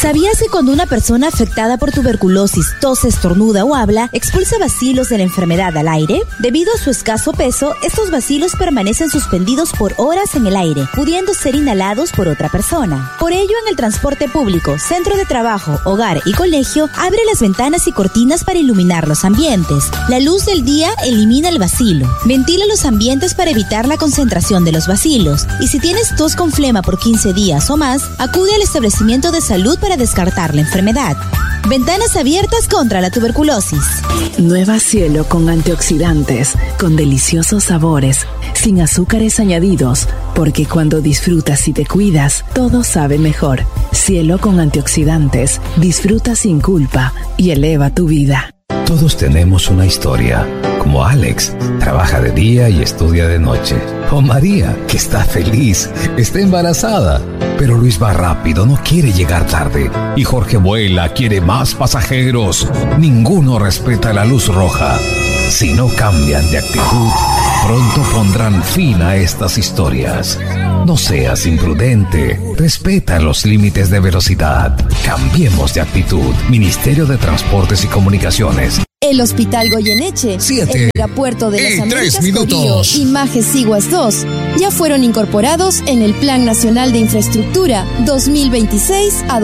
¿Sabías que cuando una persona afectada por tuberculosis tose, estornuda o habla, expulsa bacilos de la enfermedad al aire? Debido a su escaso peso, estos bacilos permanecen suspendidos por horas en el aire, pudiendo ser inhalados por otra persona. Por ello, en el transporte público, centro de trabajo, hogar y colegio, abre las ventanas y cortinas para iluminar los ambientes. La luz del día elimina el bacilo. Ventila los ambientes para evitar la concentración de los bacilos. Y si tienes tos con flema por 15 días o más, acude al establecimiento de salud para descartar la enfermedad. Ventanas abiertas contra la tuberculosis. Nueva Cielo con antioxidantes, con deliciosos sabores, sin azúcares añadidos, porque cuando disfrutas y te cuidas, todo sabe mejor. Cielo con antioxidantes, disfruta sin culpa y eleva tu vida. Todos tenemos una historia, como Alex, trabaja de día y estudia de noche. O María, que está feliz, está embarazada. Pero Luis va rápido, no quiere llegar tarde. Y Jorge vuela, quiere más pasajeros. Ninguno respeta la luz roja. Si no cambian de actitud, pronto pondrán fin a estas historias. No seas imprudente, respeta los límites de velocidad. Cambiemos de actitud. Ministerio de Transportes y Comunicaciones. El Hospital Goyeneche, 7 el megapuerto de las Américas 3 minutos. Corío y Majes Siguas 2 ya fueron incorporados en el Plan Nacional de Infraestructura 2026 a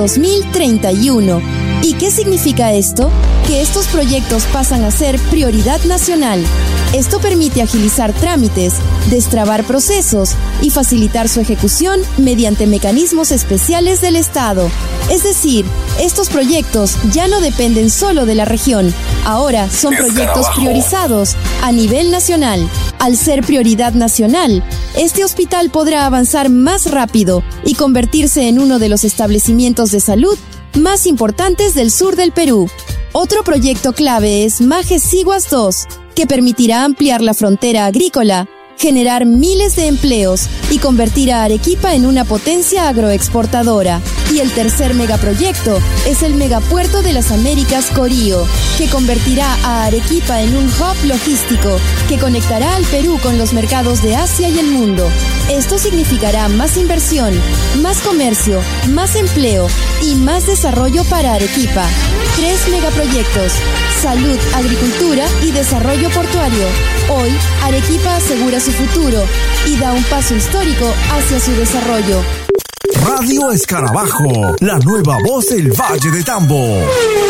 2031. ¿Y qué significa esto? Que estos proyectos pasan a ser prioridad nacional. Esto permite agilizar trámites, destrabar procesos y facilitar su ejecución mediante mecanismos especiales del Estado. Es decir, estos proyectos ya no dependen solo de la región. Ahora son proyectos priorizados a nivel nacional. Al ser prioridad nacional, este hospital podrá avanzar más rápido y convertirse en uno de los establecimientos de salud más importantes del sur del Perú. Otro proyecto clave es Majes Siguas 2, que permitirá ampliar la frontera agrícola, generar miles de empleos y convertir a Arequipa en una potencia agroexportadora. Y el tercer megaproyecto es el Megapuerto de las Américas Corío, que convertirá a Arequipa en un hub logístico que conectará al Perú con los mercados de Asia y el mundo. Esto significará más inversión, más comercio, más empleo y más desarrollo para Arequipa. 3 megaproyectos: salud, agricultura y desarrollo portuario. Hoy, Arequipa asegura su futuro y da un paso histórico hacia su desarrollo. Radio Escarabajo, la nueva voz del Valle de Tambo.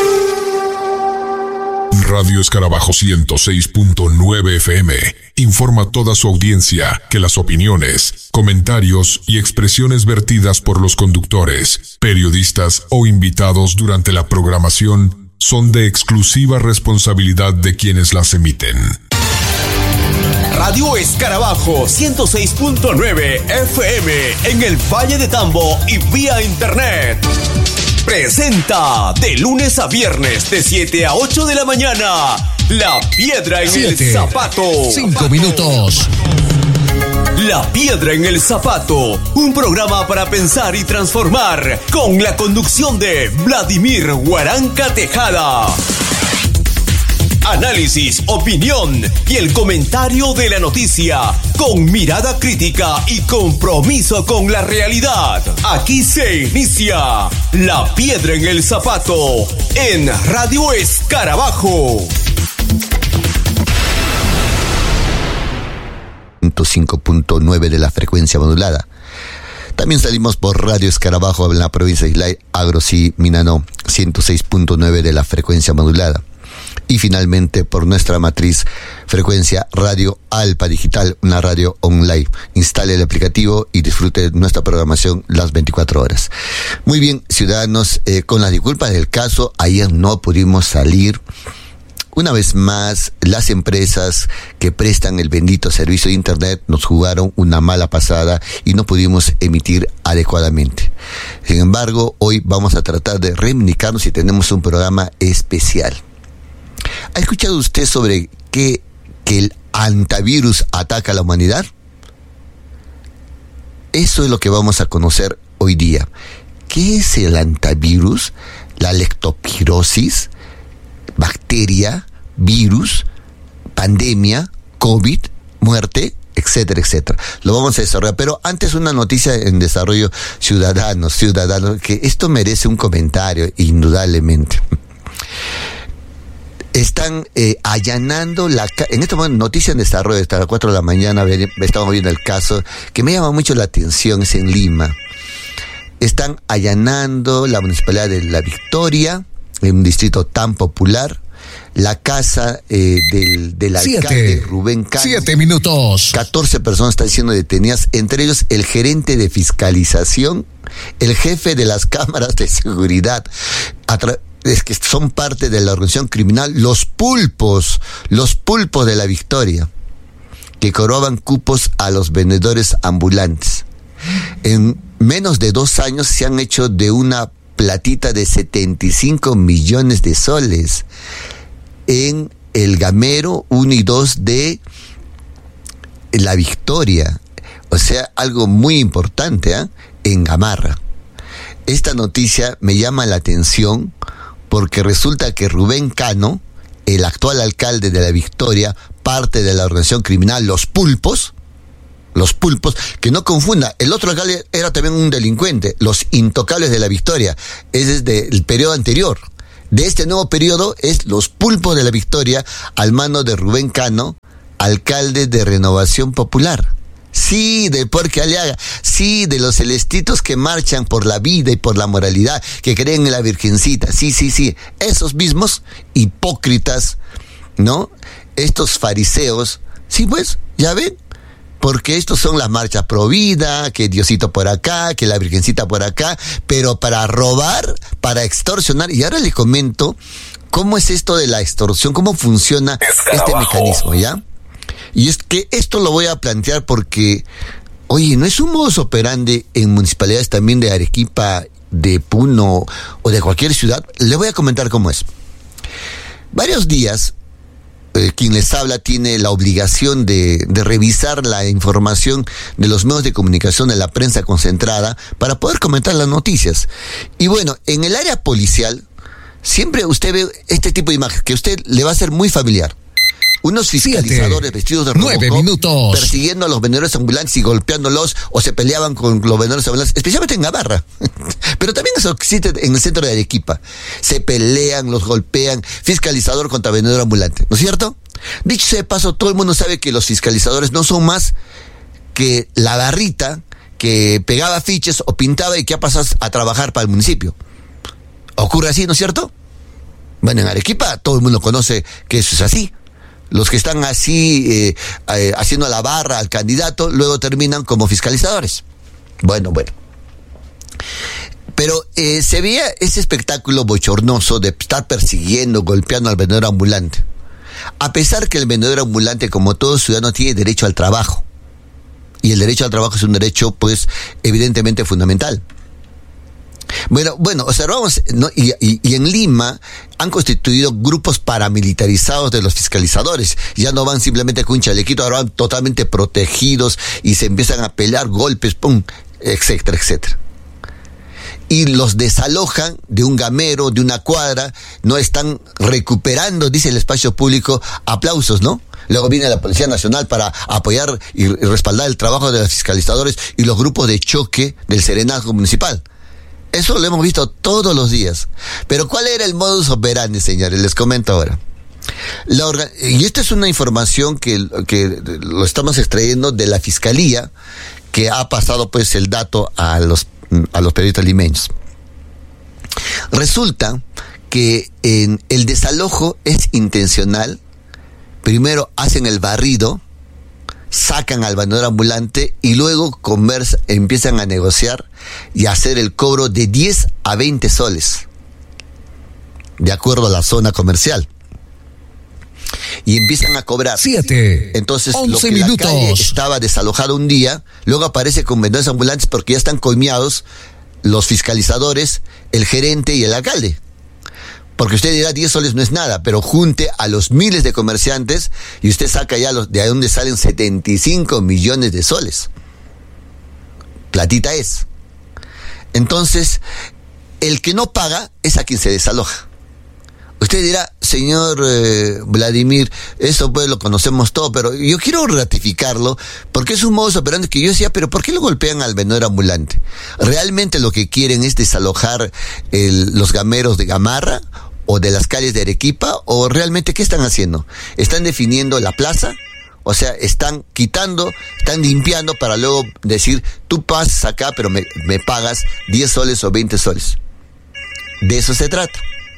Radio Escarabajo 106.9 FM informa a toda su audiencia que las opiniones, comentarios y expresiones vertidas por los conductores, periodistas o invitados durante la programación son de exclusiva responsabilidad de quienes las emiten. Radio Escarabajo 106.9 FM en el Valle de Tambo y vía internet. Presenta de lunes a viernes de 7 a 8 de la mañana La Piedra en el Zapato. 5 minutos. La Piedra en el Zapato, un programa para pensar y transformar, con la conducción de Vladimir Huaranca Tejada. Análisis, opinión y el comentario de la noticia, con mirada crítica y compromiso con la realidad. Aquí se inicia La Piedra en el Zapato en Radio Escarabajo. 5.9 de la frecuencia modulada. También salimos por Radio Escarabajo en la provincia de Islay, Agrosí, Minano, 106.9 de la frecuencia modulada. Y finalmente por nuestra matriz frecuencia Radio Alpa Digital, una radio online. Instale el aplicativo y disfrute de nuestra programación las 24 horas. Muy bien, ciudadanos, con las disculpas del caso, ayer no pudimos salir. Una vez más, las empresas que prestan el bendito servicio de internet nos jugaron una mala pasada y no pudimos emitir adecuadamente. Sin embargo, hoy vamos a tratar de reivindicarnos y tenemos un programa especial. ¿Ha escuchado usted sobre que el antivirus ataca a la humanidad? Eso es lo que vamos a conocer hoy día. ¿Qué es el antivirus? La leptospirosis, bacteria, virus, pandemia, COVID, muerte, etcétera, etcétera. Lo vamos a desarrollar. Pero antes una noticia en desarrollo ciudadano, que esto merece un comentario, indudablemente. Están allanando en este momento, noticia en desarrollo, hasta las 4 de la mañana estamos viendo el caso, que me llama mucho la atención, es en Lima. Están allanando la municipalidad de La Victoria, en un distrito tan popular, la casa del alcalde Rubén Cano. 7 minutos. 14 personas están siendo detenidas, entre ellos el gerente de fiscalización, el jefe de las cámaras de seguridad, es que son parte de la organización criminal Los Pulpos de La Victoria, que cobraban cupos a los vendedores ambulantes. En menos de 2 años se han hecho de una platita de 75 millones de soles en el Gamero 1 y 2 de La Victoria. O sea, algo muy importante, en Gamarra. Esta noticia me llama la atención porque resulta que Rubén Cano, el actual alcalde de La Victoria, parte de la organización criminal Los Pulpos, que no confunda, el otro alcalde era también un delincuente, los Intocables de La Victoria, es desde el periodo anterior. De este nuevo periodo es Los Pulpos de La Victoria, al mando de Rubén Cano, alcalde de Renovación Popular. Sí, del Porque Aliaga, sí, de los celestitos que marchan por la vida y por la moralidad, que creen en la Virgencita, sí, esos mismos hipócritas, ¿no? Estos fariseos, sí, pues, ya ven, porque estos son las marchas pro vida, que Diosito por acá, que la Virgencita por acá, pero para robar, para extorsionar. Y ahora les comento cómo es esto de la extorsión, cómo funciona este mecanismo, ¿ya? Y es que esto lo voy a plantear porque, oye, ¿no es un modus operandi en municipalidades también de Arequipa, de Puno o de cualquier ciudad? Le voy a comentar cómo es. Varios días, quien les habla tiene la obligación de revisar la información de los medios de comunicación, de la prensa concentrada, para poder comentar las noticias. Y bueno, en el área policial, siempre usted ve este tipo de imagen que a usted le va a ser muy familiar. Unos fiscalizadores vestidos de Robocop persiguiendo a los vendedores ambulantes y golpeándolos, o se peleaban con los vendedores ambulantes, especialmente en Navarra. Pero también eso existe en el centro de Arequipa. Se pelean, los golpean, fiscalizador contra vendedor ambulante, ¿no es cierto? Dicho sea de paso, todo el mundo sabe que los fiscalizadores no son más que la barrita que pegaba afiches o pintaba y que ha pasado a trabajar para el municipio. Ocurre así, ¿no es cierto? Bueno, en Arequipa todo el mundo conoce que eso es así. Los que están así haciendo la barra al candidato, luego terminan como fiscalizadores. Bueno. Pero se veía ese espectáculo bochornoso de estar persiguiendo, golpeando al vendedor ambulante. A pesar que el vendedor ambulante, como todo ciudadano, tiene derecho al trabajo. Y el derecho al trabajo es un derecho, pues, evidentemente fundamental. Bueno, observamos, ¿no? Y en Lima han constituido grupos paramilitarizados de los fiscalizadores. Ya no van simplemente con un chalequito, ahora van totalmente protegidos y se empiezan a pelear, golpes, pum, etcétera, etcétera. Y los desalojan de un gamero, de una cuadra, no están recuperando, dice el espacio público, aplausos, ¿no? Luego viene la Policía Nacional para apoyar y respaldar el trabajo de los fiscalizadores y los grupos de choque del Serenazgo Municipal. Eso lo hemos visto todos los días. Pero ¿cuál era el modus operandi, señores? Les comento ahora. Y esta es una información que lo estamos extrayendo de la Fiscalía, que ha pasado pues el dato a los periodistas limeños. Resulta que en el desalojo es intencional. Primero hacen el barrido, sacan al vendedor ambulante y luego empiezan a negociar y a hacer el cobro de 10 a 20 soles, de acuerdo a la zona comercial. Y empiezan a cobrar. 7. Entonces, 11 lo que minutos. la calle estaba desalojado un día, luego aparece con vendedores ambulantes porque ya están coimeados los fiscalizadores, el gerente y el alcalde. Porque usted dirá 10 soles no es nada, pero junte a los miles de comerciantes y usted saca ya de ahí donde salen 75 millones de soles. Platita es. Entonces, el que no paga es a quien se desaloja. Usted dirá, señor Vladimir, eso pues lo conocemos todo, pero yo quiero ratificarlo porque es un modus operandi que yo decía, pero ¿por qué lo golpean al vendedor ambulante? ¿Realmente lo que quieren es desalojar los gameros de Gamarra o de las calles de Arequipa? ¿O realmente qué están haciendo? ¿Están definiendo la plaza? O sea, están quitando, están limpiando para luego decir, tú pasas acá, pero me pagas 10 soles o 20 soles. De eso se trata.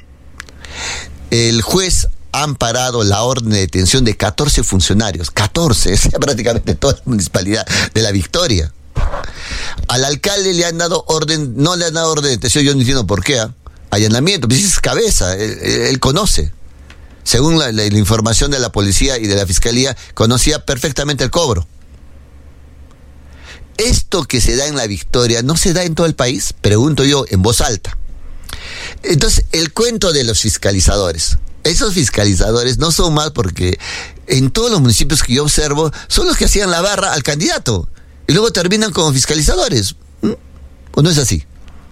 El juez ha amparado la orden de detención de 14 funcionarios. 14, es prácticamente toda la municipalidad de La Victoria. Al alcalde le han dado orden, no le han dado orden de detención, yo no entiendo por qué. Allanamiento, pues es cabeza, él conoce. Según la información de la policía y de la fiscalía, conocía perfectamente el cobro. Esto que se da en La Victoria, ¿no se da en todo el país? Pregunto yo en voz alta. Entonces, el cuento de los fiscalizadores. Esos fiscalizadores no son más porque en todos los municipios que yo observo son los que hacían la barra al candidato y luego terminan como fiscalizadores. ¿O no es así?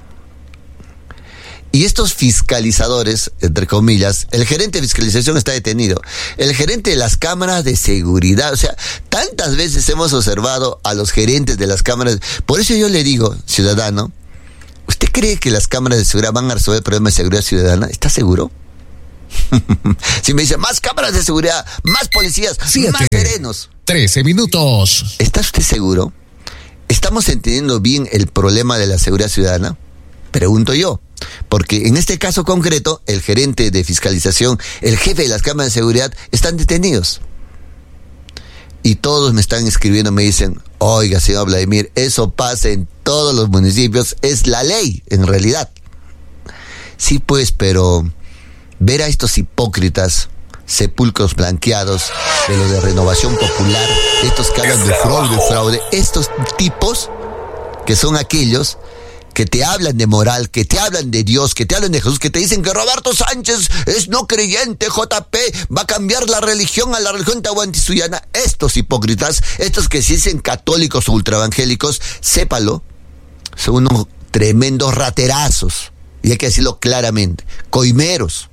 Y estos fiscalizadores, entre comillas, el gerente de fiscalización está detenido. El gerente de las cámaras de seguridad, o sea, tantas veces hemos observado a los gerentes de las cámaras. Por eso yo le digo, ciudadano, ¿usted cree que las cámaras de seguridad van a resolver el problema de seguridad ciudadana? ¿Está seguro? Si me dice, más cámaras de seguridad, más policías, 7, más serenos. 13 minutos. ¿Está usted seguro? ¿Estamos entendiendo bien el problema de la seguridad ciudadana? Pregunto yo. Porque en este caso concreto, el gerente de fiscalización, el jefe de las cámaras de seguridad, están detenidos. Y todos me están escribiendo, me dicen, oiga, señor Vladimir, eso pasa en todos los municipios, es la ley, en realidad. Sí, pues, pero ver a estos hipócritas, sepulcros blanqueados, de los de Renovación Popular, estos que hablan de fraude, estos tipos que son aquellos que te hablan de moral, que te hablan de Dios, que te hablan de Jesús, que te dicen que Roberto Sánchez es no creyente, JP, va a cambiar la religión a la religión tahuantinsuyoana. Estos hipócritas, estos que se dicen católicos o ultraevangélicos, sépalo, son unos tremendos raterazos, y hay que decirlo claramente, coimeros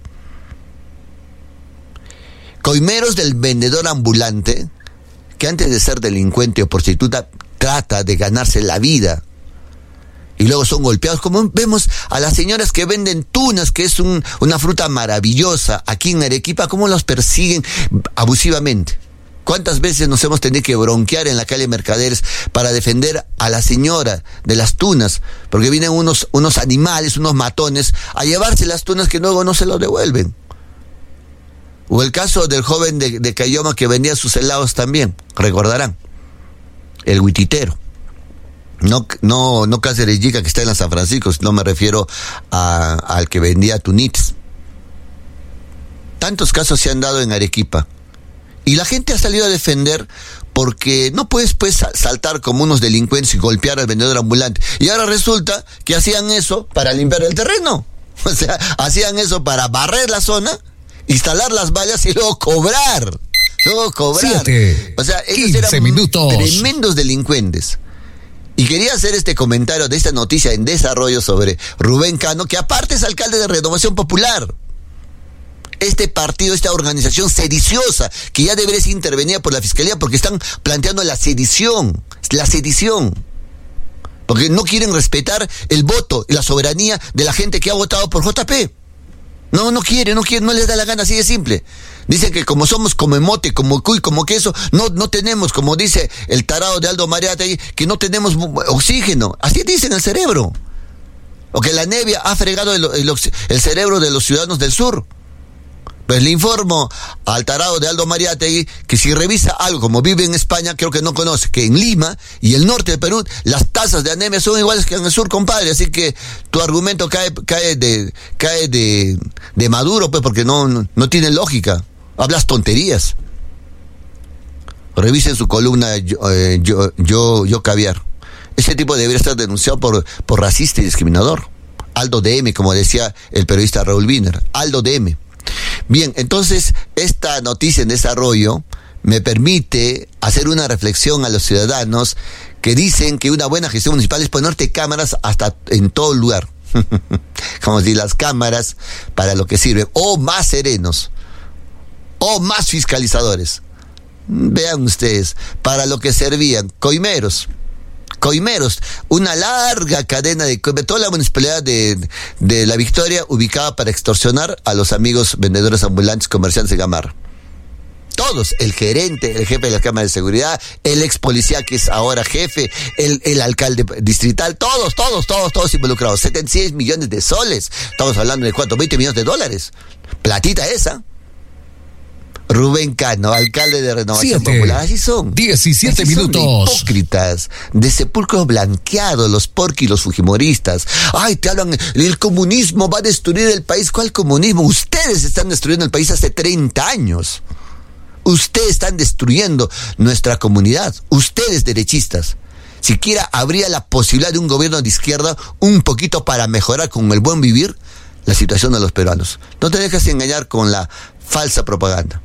del vendedor ambulante, que antes de ser delincuente o prostituta, trata de ganarse la vida. Y luego son golpeados, como vemos a las señoras que venden tunas, que es una fruta maravillosa, aquí en Arequipa, cómo los persiguen abusivamente. ¿Cuántas veces nos hemos tenido que bronquear en la calle Mercaderes para defender a la señora de las tunas? Porque vienen unos animales, unos matones, a llevarse las tunas que luego no se lo devuelven. O el caso del joven de Cayoma que vendía sus helados también, recordarán, el huititero. No Cáceres Yica, que está en la San Francisco, no me refiero al que vendía tunites. Tantos casos se han dado en Arequipa. Y la gente ha salido a defender porque no puedes pues saltar como unos delincuentes y golpear al vendedor ambulante. Y ahora resulta que hacían eso para limpiar el terreno. O sea, hacían eso para barrer la zona, instalar las vallas y luego cobrar. 7, o sea, ellos eran tremendos delincuentes. Y quería hacer este comentario de esta noticia en desarrollo sobre Rubén Cano, que aparte es alcalde de Renovación Popular. Este partido, esta organización sediciosa, que ya debería ser intervenida por la Fiscalía porque están planteando la sedición. Porque no quieren respetar el voto y la soberanía de la gente que ha votado por JP. No quiere, no les da la gana, así de simple. Dicen que como somos como emote, como cuy, como queso, no tenemos, como dice el tarado de Aldo Mariátegui, que no tenemos oxígeno. Así dicen el cerebro. O que la nevia ha fregado el cerebro de los ciudadanos del sur. Pues le informo al tarado de Aldo Mariátegui que si revisa algo, como vive en España, creo que no conoce, que en Lima y el norte del Perú las tasas de anemia son iguales que en el sur, compadre. Así que tu argumento cae de maduro, pues, porque no tiene lógica. Hablas tonterías. Revisen su columna Yo Caviar. Ese tipo debería estar denunciado por racista y discriminador. Aldo DM, como decía el periodista Raúl Wiener. Aldo DM. Bien, entonces esta noticia en desarrollo me permite hacer una reflexión a los ciudadanos que dicen que una buena gestión municipal es ponerte cámaras hasta en todo lugar. Vamos a decir, las cámaras para lo que sirven, o más serenos, o más fiscalizadores. Vean ustedes, para lo que servían, coimeros, una larga cadena de toda la municipalidad de La Victoria ubicada para extorsionar a los amigos vendedores ambulantes, comerciantes de Gamarra. Todos, el gerente, el jefe de la Cámara de Seguridad, el ex policía que es ahora jefe, el alcalde distrital, todos involucrados. 76 millones de soles. Estamos hablando de ¿cuánto? 20 millones de dólares. Platita esa. Rubén Cano, alcalde de Renovación Popular. Así son. 17 así minutos. Son de hipócritas, de sepulcros blanqueados, los porquis, los fujimoristas. Ay, te hablan, el comunismo va a destruir el país. ¿Cuál comunismo? Ustedes están destruyendo el país hace 30 años. Ustedes están destruyendo nuestra comunidad. Ustedes, derechistas. Siquiera habría la posibilidad de un gobierno de izquierda un poquito para mejorar con el buen vivir la situación de los peruanos. No te dejes engañar con la falsa propaganda.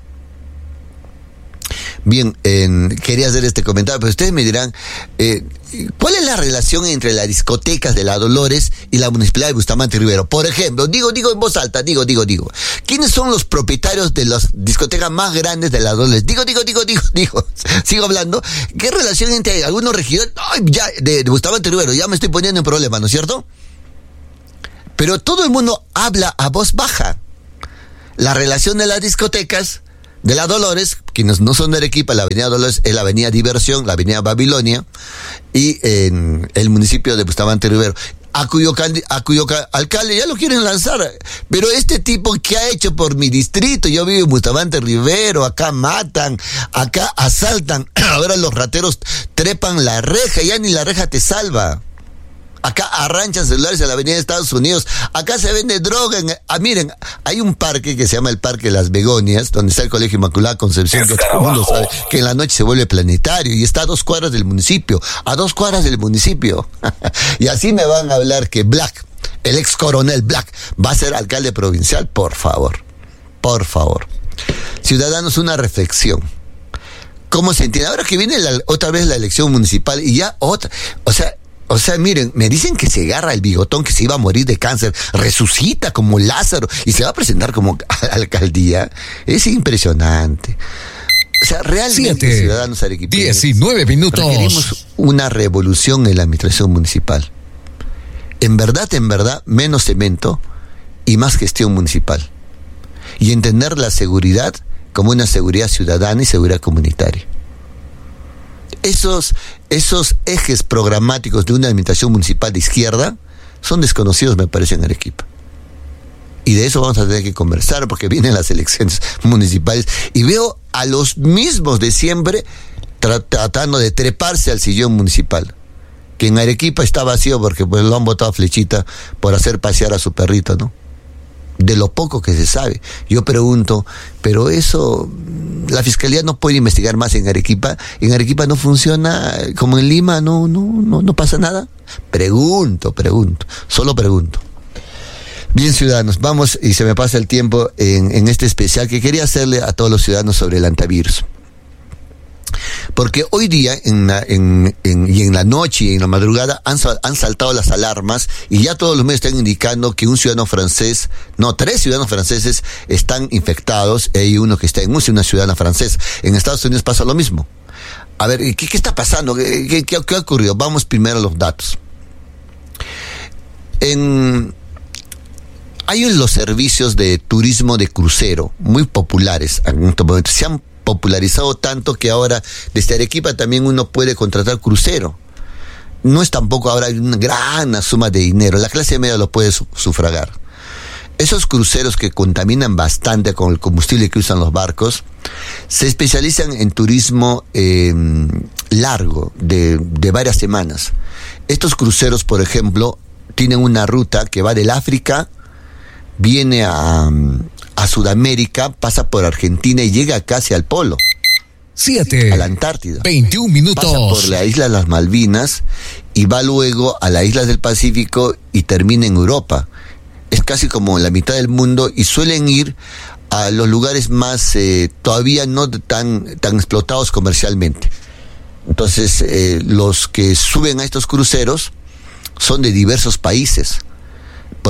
Bien, quería hacer este comentario, pero ustedes me dirán, ¿cuál es la relación entre las discotecas de La Dolores y la Municipalidad de Bustamante Rivero? Por ejemplo, digo en voz alta, digo. ¿Quiénes son los propietarios de las discotecas más grandes de La Dolores? Digo. Sigo hablando. ¿Qué relación entre algunos regidores de Bustamante Rivero? Ya me estoy poniendo en problema, ¿no es cierto? Pero todo el mundo habla a voz baja. La relación de las discotecas de La Dolores, quienes no son de Arequipa, la avenida Dolores es la avenida Diversión, la avenida Babilonia, y en el municipio de Bustamante Rivero, a cuyo alcalde ya lo quieren lanzar. Pero este tipo, ¿qué ha hecho por mi distrito? Yo vivo en Bustamante Rivero, acá matan, acá asaltan, ahora los rateros trepan la reja, ya ni la reja te salva. Acá arranchan celulares en la avenida de Estados Unidos. Acá se vende droga. Miren, hay un parque que se llama el Parque Las Begonias, donde está el Colegio Inmaculada Concepción, que todo el mundo sabe que en la noche se vuelve planetario, y está a 2 cuadras del municipio. Y así me van a hablar que Black, el ex coronel Black, va a ser alcalde provincial. Por favor. Ciudadanos, una reflexión. ¿Cómo se entiende? Ahora que viene otra vez la elección municipal y ya otra... O sea, miren, me dicen que se agarra el bigotón que se iba a morir de cáncer, resucita como Lázaro y se va a presentar como alcaldía. Es impresionante. O sea, realmente, ciudadanos arequipeños, 19 minutos. Requerimos una revolución en la administración municipal. En verdad, menos cemento y más gestión municipal. Y entender la seguridad como una seguridad ciudadana y seguridad comunitaria. Esos ejes programáticos de una administración municipal de izquierda son desconocidos, me parece, en Arequipa. Y de eso vamos a tener que conversar porque vienen las elecciones municipales y veo a los mismos de siempre tratando de treparse al sillón municipal, que en Arequipa está vacío porque pues lo han botado a flechita por hacer pasear a su perrito, ¿no? De lo poco que se sabe. Yo pregunto, pero eso, la fiscalía no puede investigar más en Arequipa. En Arequipa no funciona como en Lima, no pasa nada. Solo pregunto. Bien, ciudadanos, vamos, y se me pasa el tiempo en este especial que quería hacerle a todos los ciudadanos sobre el antivirus. Porque hoy día, en la noche y en la madrugada, han saltado las alarmas y ya todos los medios están indicando que 3 ciudadanos franceses están infectados, y hay uno que está en UCI, una ciudadana francesa. En Estados Unidos pasa lo mismo. A ver, ¿qué está pasando? ¿Qué ha ocurrido? Vamos primero a los datos. Hay los servicios de turismo de crucero muy populares en este momento. Se han popularizado tanto que ahora desde Arequipa también uno puede contratar crucero. No es tampoco ahora una gran suma de dinero, la clase media lo puede sufragar. Esos cruceros que contaminan bastante con el combustible que usan los barcos se especializan en turismo largo, de varias semanas. Estos cruceros, por ejemplo, tienen una ruta que va del África, viene a Sudamérica, pasa por Argentina y llega casi al polo. 7. A la Antártida. 21 minutos. Pasa por la isla de las Malvinas y va luego a las islas del Pacífico y termina en Europa. Es casi como la mitad del mundo y suelen ir a los lugares más todavía no tan explotados comercialmente. Entonces, los que suben a estos cruceros son de diversos países.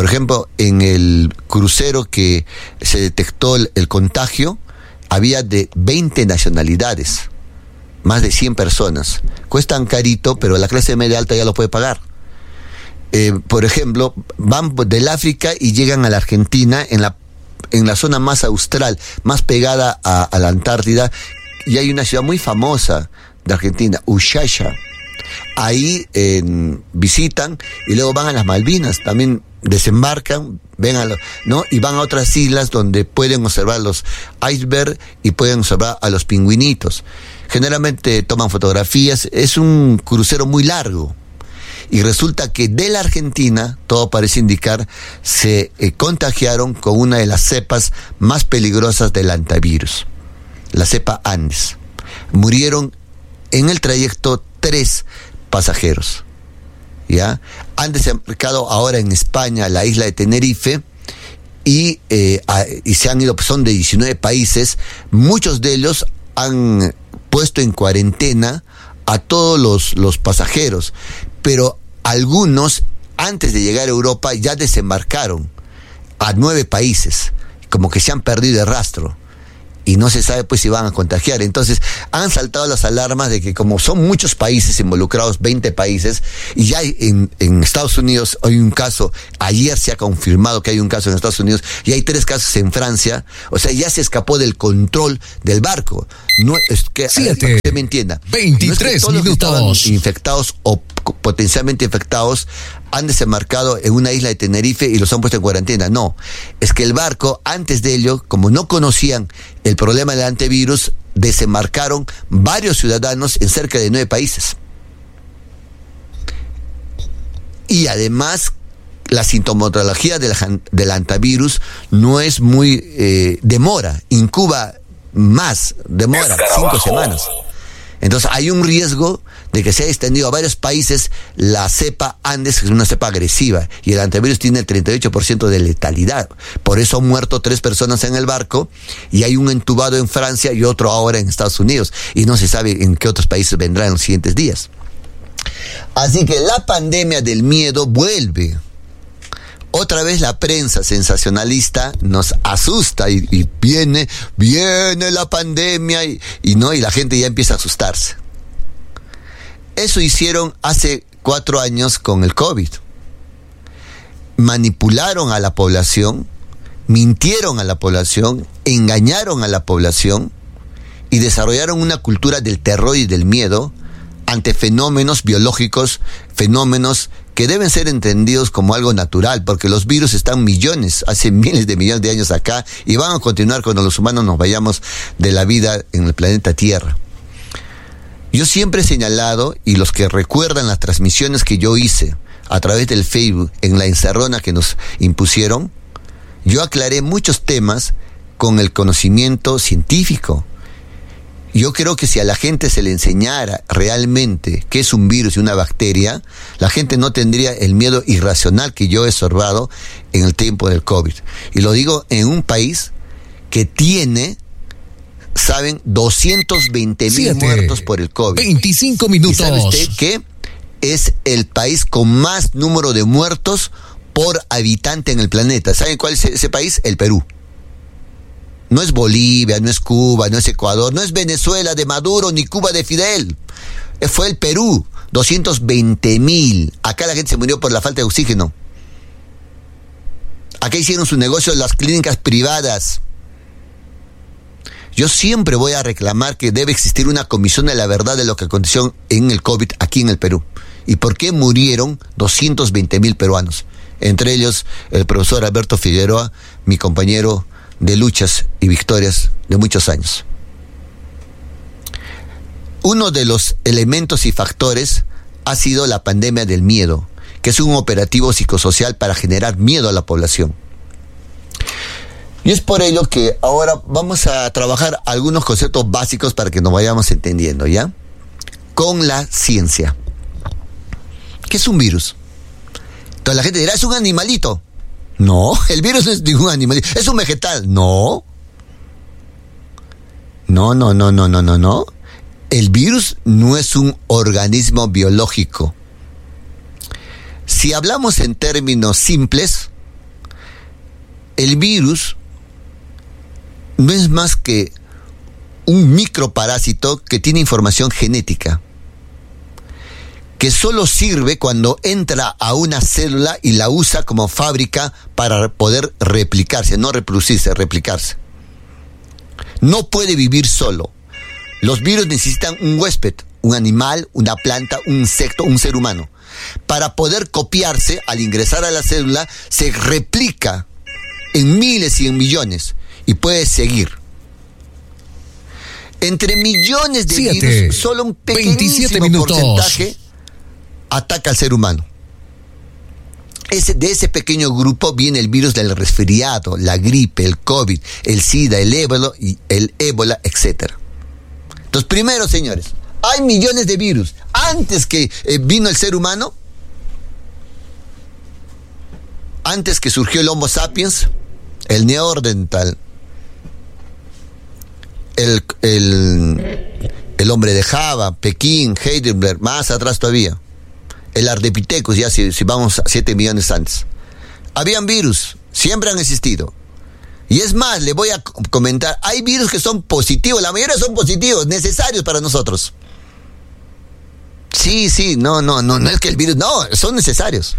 Por ejemplo, en el crucero que se detectó el contagio, había de 20 nacionalidades, más de 100 personas. Cuestan carito, pero la clase media alta ya lo puede pagar. Por ejemplo, van del África y llegan a la Argentina en la zona más austral, más pegada a la Antártida, y hay una ciudad muy famosa de Argentina, Ushuaia. Ahí visitan y luego van a las Malvinas, también desembarcan, ¿no? Y van a otras islas donde pueden observar los icebergs y pueden observar a los pingüinitos. Generalmente toman fotografías, es un crucero muy largo. Y resulta que de la Argentina, todo parece indicar, se contagiaron con una de las cepas más peligrosas del antivirus, la cepa Andes. Murieron en el trayecto 3 pasajeros. ¿Ya? Han desembarcado ahora en España, la isla de Tenerife, y se han ido, son de 19 países. Muchos de ellos han puesto en cuarentena a todos los pasajeros, pero algunos, antes de llegar a Europa, ya desembarcaron a 9 países, como que se han perdido el rastro. Y no se sabe pues si van a contagiar. Entonces han saltado las alarmas de que como son muchos países involucrados, 20 países, y ya en Estados Unidos hay un caso, ayer se ha confirmado que hay un caso en Estados Unidos, y hay 3 casos en Francia. O sea, ya se escapó del control del barco. No es que, 7, usted me entienda, 23 no es que todos minutos. Los que estaban infectados o potencialmente infectados han desembarcado en una isla de Tenerife y los han puesto en cuarentena. No, es que el barco, antes de ello, como no conocían el problema del antivirus, desembarcaron varios ciudadanos en cerca de 9 países. Y además, la sintomatología del antivirus no es muy... demora, incuba más, demora 5 semanas. Entonces hay un riesgo de que se haya extendido a varios países la cepa Andes, que es una cepa agresiva, y el antivirus tiene el 38% de letalidad. Por eso han muerto 3 personas en el barco, y hay un entubado en Francia y otro ahora en Estados Unidos, y no se sabe en qué otros países vendrán en los siguientes días. Así que la pandemia del miedo vuelve. Otra vez la prensa sensacionalista nos asusta y viene la pandemia y la gente ya empieza a asustarse. Eso hicieron hace 4 años con el COVID. Manipularon a la población, mintieron a la población, engañaron a la población y desarrollaron una cultura del terror y del miedo ante fenómenos biológicos, fenómenos que deben ser entendidos como algo natural, porque los virus están hace miles de millones de años acá, y van a continuar cuando los humanos nos vayamos de la vida en el planeta Tierra. Yo siempre he señalado, y los que recuerdan las transmisiones que yo hice a través del Facebook en la encerrona que nos impusieron, yo aclaré muchos temas con el conocimiento científico. Yo creo que si a la gente se le enseñara realmente qué es un virus y una bacteria, la gente no tendría el miedo irracional que yo he observado en el tiempo del COVID. Y lo digo en un país que tiene, ¿saben?, 220,000 muertos por el COVID. 25 minutos. ¿Y sabe usted que es el país con más número de muertos por habitante en el planeta? ¿Saben cuál es ese país? El Perú. No es Bolivia, no es Cuba, no es Ecuador, no es Venezuela de Maduro, ni Cuba de Fidel. Fue el Perú, 220,000. Acá la gente se murió por la falta de oxígeno. Acá hicieron su negocio las clínicas privadas. Yo siempre voy a reclamar que debe existir una comisión de la verdad de lo que aconteció en el COVID aquí en el Perú. ¿Y por qué murieron 220,000 peruanos? Entre ellos el profesor Alberto Figueroa, mi compañero de luchas y victorias de muchos años. Uno de los elementos y factores ha sido la pandemia del miedo, que es un operativo psicosocial para generar miedo a la población. Y es por ello que ahora vamos a trabajar algunos conceptos básicos para que nos vayamos entendiendo, ¿ya? Con la ciencia. ¿Qué es un virus? Entonces la gente dirá, es un animalito. No, el virus no es ningún animal. ¿Es un vegetal? No. No. El virus no es un organismo biológico. Si hablamos en términos simples, el virus no es más que un microparásito que tiene información genética, que solo sirve cuando entra a una célula y la usa como fábrica para poder replicarse, no reproducirse, replicarse. No puede vivir solo. Los virus necesitan un huésped, un animal, una planta, un insecto, un ser humano. Para poder copiarse, al ingresar a la célula, se replica en miles y en millones y puede seguir. Entre millones de virus, solo un pequeñísimo porcentaje ataca al ser humano. De ese pequeño grupo viene el virus del resfriado, la gripe, el COVID, el SIDA, el ébola, etc. Entonces, primero, señores, hay millones de virus. Antes que vino el ser humano, antes que surgió el Homo sapiens, el neandertal, el hombre de Java, Pekín, Heidelberg, más atrás todavía, el Ardipithecus, ya si vamos a 7 millones antes. Habían virus, siempre han existido. Y es más, le voy a comentar, hay virus que son positivos, la mayoría son positivos, necesarios para nosotros. Sí, no es que el virus, no, son necesarios.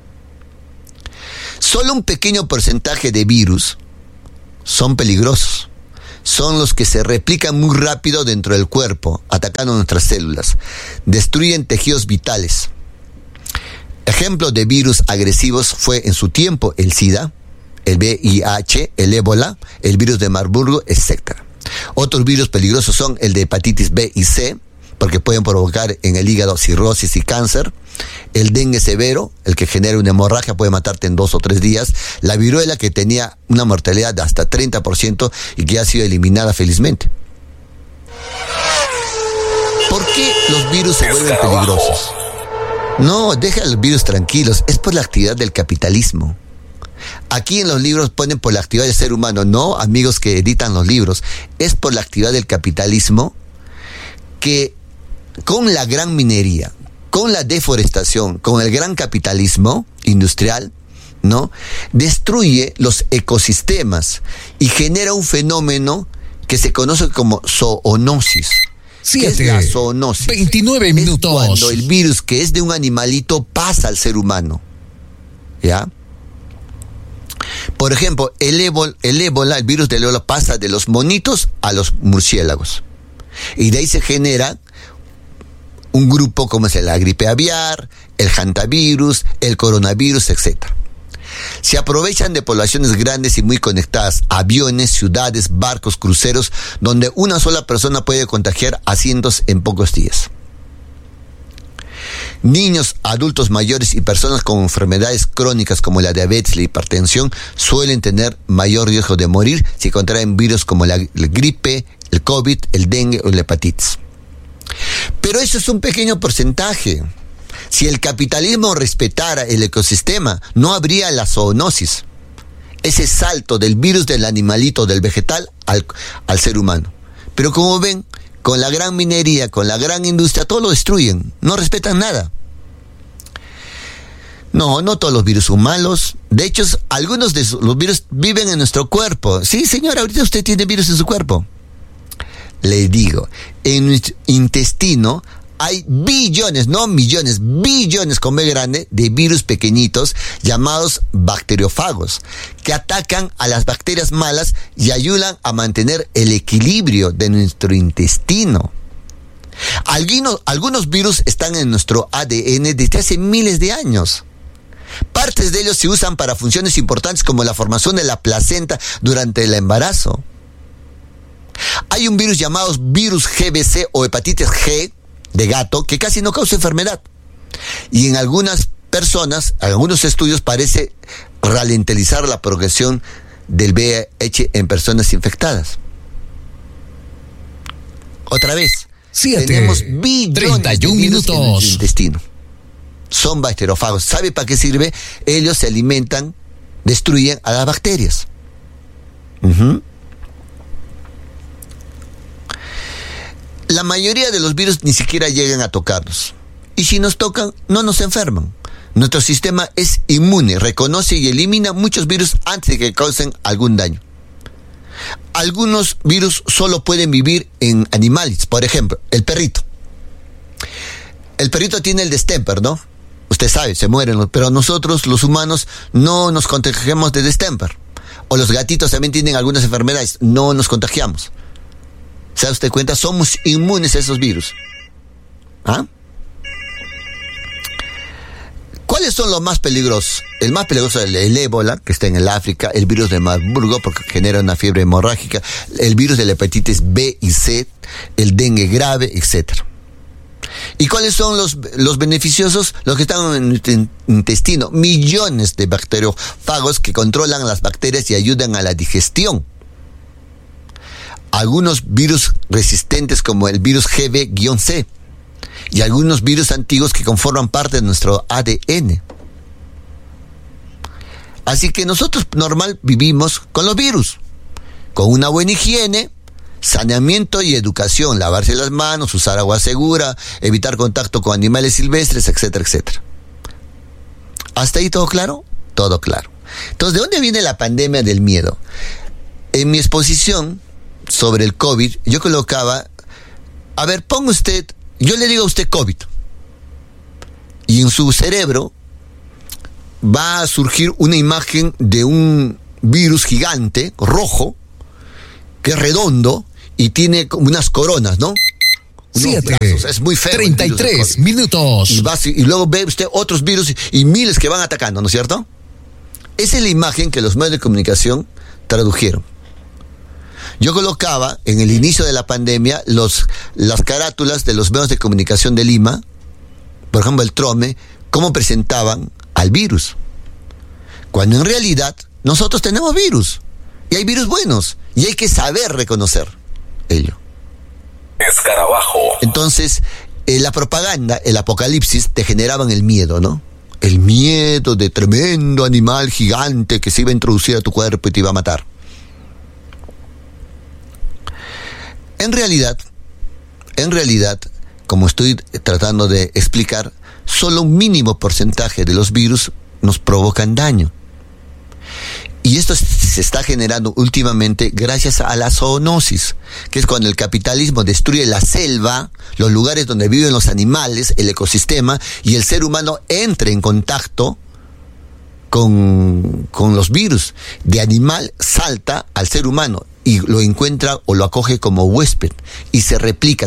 Solo un pequeño porcentaje de virus son peligrosos. Son los que se replican muy rápido dentro del cuerpo, atacando nuestras células. Destruyen tejidos vitales. Ejemplos de virus agresivos fue en su tiempo el SIDA, el VIH, el ébola, el virus de Marburgo, etc. Otros virus peligrosos son el de hepatitis B y C, porque pueden provocar en el hígado cirrosis y cáncer. El dengue severo, el que genera una hemorragia, puede matarte en 2 o 3 días. La viruela, que tenía una mortalidad de hasta 30% y que ha sido eliminada felizmente. ¿Por qué los virus se vuelven peligrosos? No, deja a los virus tranquilos, es por la actividad del capitalismo. Aquí en los libros ponen por la actividad del ser humano. No, amigos que editan los libros, es por la actividad del capitalismo que con la gran minería, con la deforestación, con el gran capitalismo industrial, ¿no?, destruye los ecosistemas y genera un fenómeno que se conoce como zoonosis. ¿Qué es la zoonosis? 29 minutos. Es cuando el virus, que es de un animalito, pasa al ser humano. ¿Ya? Por ejemplo, el ébola, el virus del ébola, pasa de los monitos a los murciélagos. Y de ahí se genera un grupo como es la gripe aviar, el hantavirus, el coronavirus, etc. Se aprovechan de poblaciones grandes y muy conectadas, aviones, ciudades, barcos, cruceros, donde una sola persona puede contagiar a cientos en pocos días. Niños, adultos mayores y personas con enfermedades crónicas como la diabetes, la hipertensión, suelen tener mayor riesgo de morir si contraen virus como la gripe, el COVID, el dengue o la hepatitis. Pero eso es un pequeño porcentaje. Si el capitalismo respetara el ecosistema, no habría la zoonosis. Ese salto del virus del animalito, del vegetal, al ser humano. Pero como ven, con la gran minería, con la gran industria, todo lo destruyen. No respetan nada. No todos los virus son malos. De hecho, algunos de los virus viven en nuestro cuerpo. Sí, señora, ahorita usted tiene virus en su cuerpo. Le digo, en nuestro intestino hay billones, no millones, billones con B grande, de virus pequeñitos llamados bacteriófagos, que atacan a las bacterias malas y ayudan a mantener el equilibrio de nuestro intestino. Algunos virus están en nuestro ADN desde hace miles de años. Partes de ellos se usan para funciones importantes como la formación de la placenta durante el embarazo. Hay un virus llamado virus GBC o hepatitis G de gato que casi no causa enfermedad. Y en algunas personas, en algunos estudios, parece ralentizar la progresión del VIH en personas infectadas. Otra vez, tenemos billones 31 de virus en nuestro intestino. Son bacteriófagos. ¿Sabe para qué sirve? Ellos se alimentan, destruyen a las bacterias. La mayoría de los virus ni siquiera llegan a tocarnos. Y si nos tocan, no nos enferman. Nuestro sistema es inmune, reconoce y elimina muchos virus antes de que causen algún daño. Algunos virus solo pueden vivir en animales, por ejemplo, el perrito. El perrito tiene el distemper, ¿no? Usted sabe, se mueren, pero nosotros, los humanos, no nos contagiamos de distemper. O los gatitos también tienen algunas enfermedades, no nos contagiamos. ¿Se da usted cuenta? Somos inmunes a esos virus. ¿Ah? ¿Cuáles son los más peligrosos? El más peligroso es el ébola, que está en el África, el virus de Marburgo, porque genera una fiebre hemorrágica, el virus de la hepatitis B y C, el dengue grave, etc. ¿Y cuáles son los beneficiosos? Los que están en el intestino. Millones de bacteriófagos que controlan las bacterias y ayudan a la digestión. Algunos virus resistentes como el virus GB-C y algunos virus antiguos que conforman parte de nuestro ADN. Así que nosotros normal vivimos con los virus, con una buena higiene, saneamiento y educación, lavarse las manos, usar agua segura, evitar contacto con animales silvestres, etcétera, etcétera. ¿Hasta ahí todo claro? Todo claro. Entonces, ¿de dónde viene la pandemia del miedo? En mi exposición sobre el COVID, yo colocaba, a ver, ponga usted, yo le digo a usted COVID, y en su cerebro va a surgir una imagen de un virus gigante, rojo, que es redondo y tiene como unas coronas, ¿no? 7, es muy feo. 33 minutos. Y luego ve usted otros virus y miles que van atacando, ¿no es cierto? Esa es la imagen que los medios de comunicación tradujeron. Yo colocaba en el inicio de la pandemia las carátulas de los medios de comunicación de Lima, por ejemplo el Trome, cómo presentaban al virus. Cuando en realidad nosotros tenemos virus. Y hay virus buenos. Y hay que saber reconocer ello. Escarabajo. Entonces, la propaganda, el apocalipsis, te generaban el miedo, ¿no? El miedo de tremendo animal gigante que se iba a introducir a tu cuerpo y te iba a matar. En realidad, como estoy tratando de explicar, solo un mínimo porcentaje de los virus nos provocan daño. Y esto se está generando últimamente gracias a la zoonosis, que es cuando el capitalismo destruye la selva, los lugares donde viven los animales, el ecosistema, y el ser humano entra en contacto con los virus. De animal salta al ser humano y lo encuentra o lo acoge como huésped y se replica.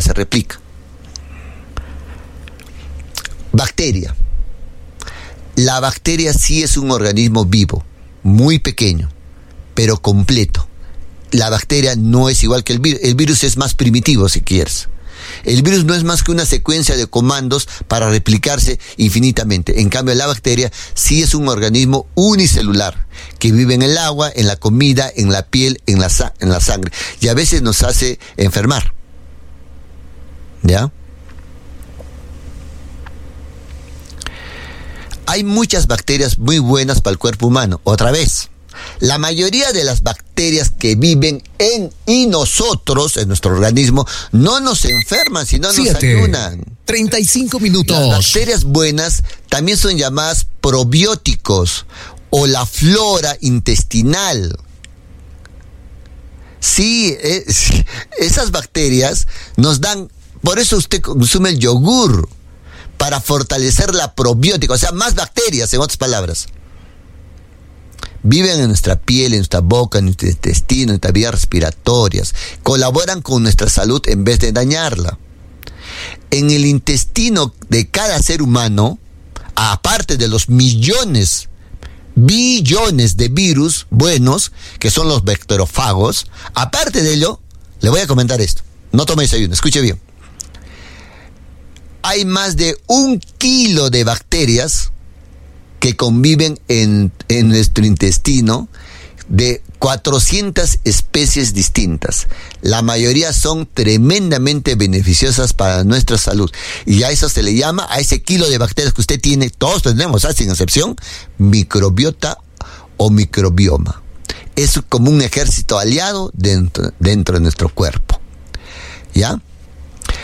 Bacteria. La bacteria sí es un organismo vivo, muy pequeño, pero completo. La bacteria no es igual que el virus. El virus es más primitivo, si quieres. El virus no es más que una secuencia de comandos para replicarse infinitamente. En cambio, la bacteria sí es un organismo unicelular, que vive en el agua, en la comida, en la piel, en la sangre. Y a veces nos hace enfermar. ¿Ya? Hay muchas bacterias muy buenas para el cuerpo humano. Otra vez, la mayoría de las bacterias que viven en nosotros, en nuestro organismo, no nos enferman, sino nos ayudan. 35 minutos. Las bacterias buenas también son llamadas probióticos o la flora intestinal. Sí, esas bacterias nos dan, por eso usted consume el yogur, para fortalecer la probiótica, o sea, más bacterias, en otras palabras. Viven en nuestra piel, en nuestra boca, en nuestro intestino, en nuestras vías respiratorias. Colaboran con nuestra salud en vez de dañarla. En el intestino de cada ser humano, aparte de los billones de virus buenos, que son los bacteriófagos, aparte de ello, le voy a comentar esto. No tome desayuno, escuche bien. Hay más de 1 kilo de bacterias que conviven en nuestro intestino, de 400 especies distintas. La mayoría son tremendamente beneficiosas para nuestra salud. Y a eso se le llama, a ese kilo de bacterias que usted tiene, todos tenemos, sin excepción, microbiota o microbioma. Es como un ejército aliado dentro de nuestro cuerpo. ¿Ya?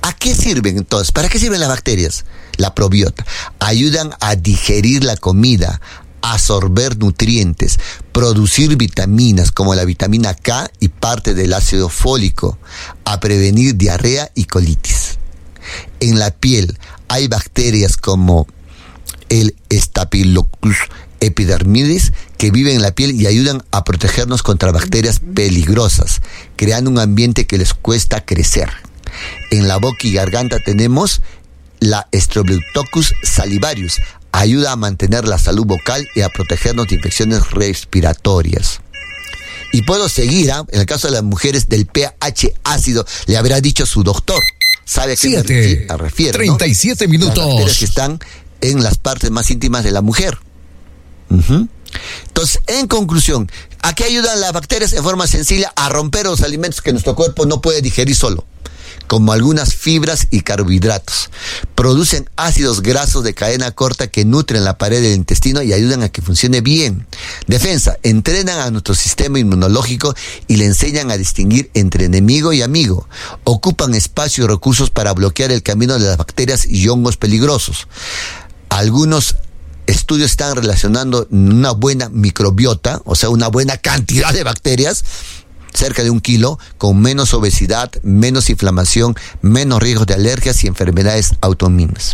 ¿A qué sirven entonces? ¿Para qué sirven las bacterias? La probiota. Ayudan a digerir la comida, absorber nutrientes, producir vitaminas como la vitamina K y parte del ácido fólico, a prevenir diarrea y colitis. En la piel hay bacterias como el Staphylococcus epidermidis que viven en la piel y ayudan a protegernos contra bacterias peligrosas, creando un ambiente que les cuesta crecer. En la boca y garganta tenemos la Streptococcus salivarius, ayuda a mantener la salud vocal y a protegernos de infecciones respiratorias. Y puedo seguir, en el caso de las mujeres del pH ácido, le habrá dicho su doctor. ¿Sabe a qué me refiero? 37 ¿no? minutos. Las bacterias que están en las partes más íntimas de la mujer. Entonces, en conclusión, ¿a qué ayudan las bacterias? En forma sencilla, a romper los alimentos que nuestro cuerpo no puede digerir solo, como algunas fibras y carbohidratos. Producen ácidos grasos de cadena corta que nutren la pared del intestino y ayudan a que funcione bien. Defensa, entrenan a nuestro sistema inmunológico y le enseñan a distinguir entre enemigo y amigo. Ocupan espacio y recursos para bloquear el camino de las bacterias y hongos peligrosos. Algunos estudios están relacionando una buena microbiota, o sea, una buena cantidad de bacterias, cerca de 1 kilo, con menos obesidad, menos inflamación, menos riesgos de alergias y enfermedades autoinmunes.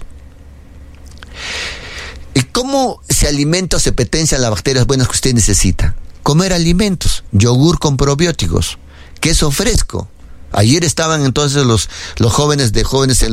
¿Y cómo se alimenta o se potencian las bacterias buenas que usted necesita? Comer alimentos, yogur con probióticos, queso fresco. Ayer estaban entonces los jóvenes en